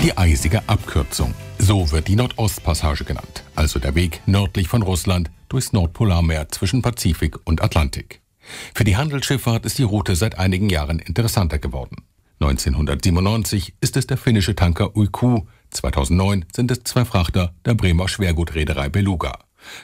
Die eisige Abkürzung. So wird die Nordostpassage genannt, also der Weg nördlich von Russland durchs Nordpolarmeer zwischen Pazifik und Atlantik. Für die Handelsschifffahrt ist die Route seit einigen Jahren interessanter geworden. 1997 ist es der finnische Tanker Uikku, 2009 sind es 2 Frachter der Bremer Schwergutreederei Beluga.